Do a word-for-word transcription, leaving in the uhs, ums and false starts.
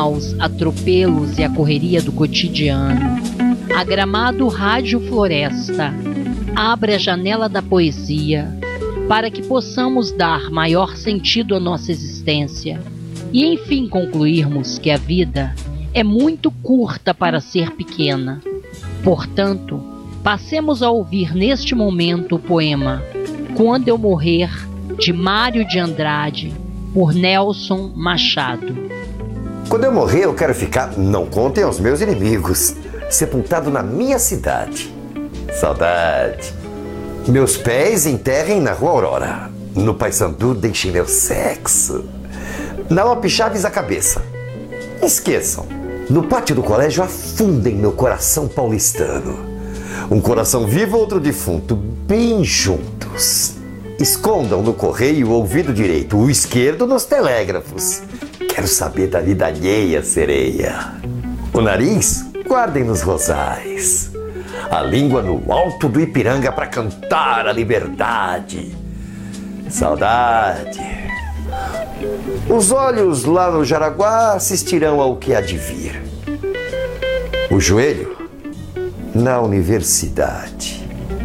aos atropelos e à correria do cotidiano, a Gramado Rádio Floresta abre a janela da poesia para que possamos dar maior sentido à nossa existência e enfim concluirmos que a vida é muito curta para ser pequena. Portanto, passemos a ouvir neste momento o poema Quando Eu Morrer, de Mário de Andrade, por Nelson Machado. Quando eu morrer, eu quero ficar, não contem aos meus inimigos, sepultado na minha cidade. Saudade. Meus pés enterrem na Rua Aurora. No Paissandu deixem meu sexo. Na Lopes Chaves a cabeça. Esqueçam. No pátio do colégio afundem meu coração paulistano. Um coração vivo, outro defunto, bem juntos. Escondam no correio o ouvido direito, o esquerdo nos telégrafos. Quero saber da vida alheia, sereia. O nariz, guardem nos rosais. A língua no alto do Ipiranga para cantar a liberdade. Saudade. Os olhos lá no Jaraguá assistirão ao que há de vir. O joelho na universidade.